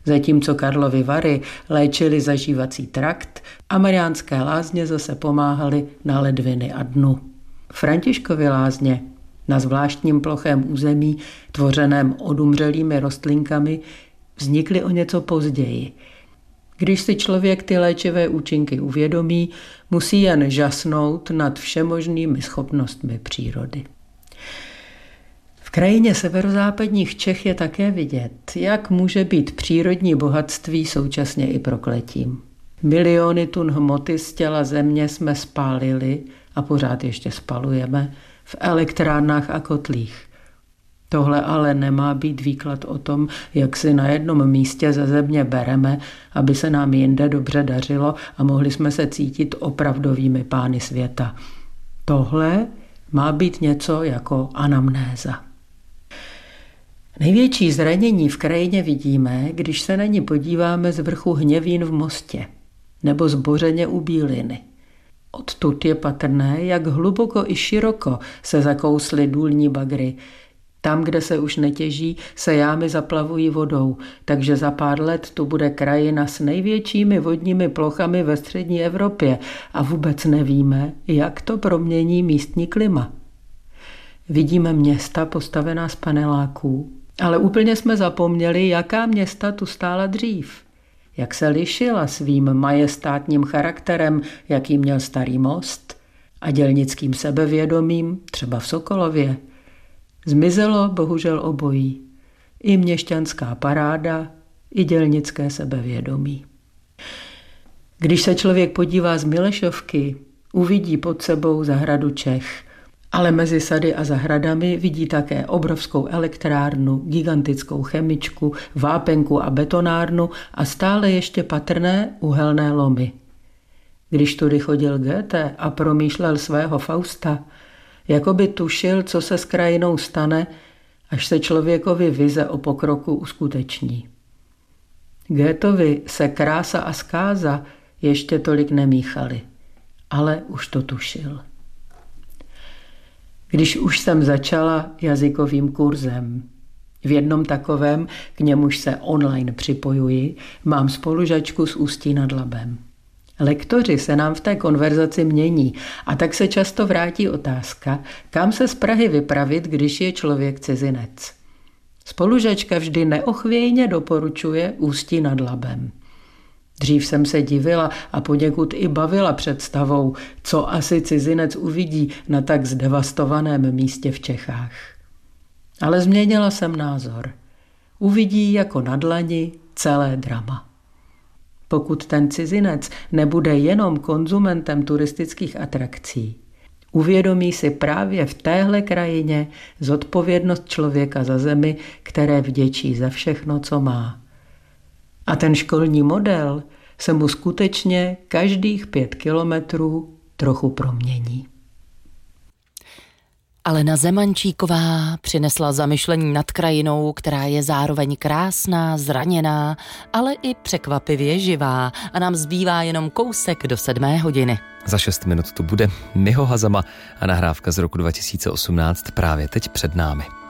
Zatímco Karlovy Vary léčily zažívací trakt a Mariánské Lázně zase pomáhaly na ledviny a dnu. Františkovy Lázně na zvláštním plochém území, tvořeném odumřelými rostlinkami, vznikly o něco později. Když si člověk ty léčivé účinky uvědomí, musí jen žasnout nad všemožnými schopnostmi přírody. V krajině severozápadních Čech je také vidět, jak může být přírodní bohatství současně i prokletím. Miliony tun hmoty z těla země jsme spálili a pořád ještě spalujeme v elektrárnách a kotlích. Tohle ale nemá být výklad o tom, jak si na jednom místě ze země bereme, aby se nám jinde dobře dařilo a mohli jsme se cítit opravdovými pány světa. Tohle má být něco jako anamnéza. Největší zranění v krajině vidíme, když se na ní podíváme z vrchu Hněvín v Mostě nebo zbořeně u Bíliny. Odtud je patrné, jak hluboko i široko se zakously důlní bagry. Tam, kde se už netěží, se jámy zaplavují vodou, takže za pár let tu bude krajina s největšími vodními plochami ve střední Evropě a vůbec nevíme, jak to promění místní klima. Vidíme města postavená z paneláků, ale úplně jsme zapomněli, jaká města tu stála dřív. Jak se lišila svým majestátním charakterem, jaký měl Starý Most, a dělnickým sebevědomím, třeba v Sokolově. Zmizelo bohužel obojí. I měšťanská paráda, i dělnické sebevědomí. Když se člověk podívá z Milešovky, uvidí pod sebou zahradu Čech. Ale mezi sady a zahradami vidí také obrovskou elektrárnu, gigantickou chemičku, vápenku a betonárnu a stále ještě patrné uhelné lomy. Když tudy chodil Goethe a promýšlel svého Fausta, jako by tušil, co se s krajinou stane, až se člověkovi vize o pokroku uskuteční. Goetheovi se krása a zkáza ještě tolik nemíchaly, ale už to tušil. Když už jsem začala jazykovým kurzem. V jednom takovém, k němuž se online připojuji, mám spolužačku z Ústí nad Labem. Lektoři se nám v té konverzaci mění a tak se často vrátí otázka, kam se z Prahy vypravit, když je člověk cizinec. Spolužačka vždy neochvějně doporučuje Ústí nad Labem. Dřív jsem se divila a poněkud i bavila představou, co asi cizinec uvidí na tak zdevastovaném místě v Čechách. Ale změnila jsem názor. Uvidí jako na dlani celé drama. Pokud ten cizinec nebude jenom konzumentem turistických atrakcí, uvědomí si právě v téhle krajině zodpovědnost člověka za zemi, které vděčí za všechno, co má. A ten školní model se mu skutečně každých 5 kilometrů trochu promění. Alena Zemančíková přinesla zamyšlení nad krajinou, která je zároveň krásná, zraněná, ale i překvapivě živá a nám zbývá jenom kousek do 7 hodiny. Za 6 minut tu bude Miho Hazama a nahrávka z roku 2018 právě teď před námi.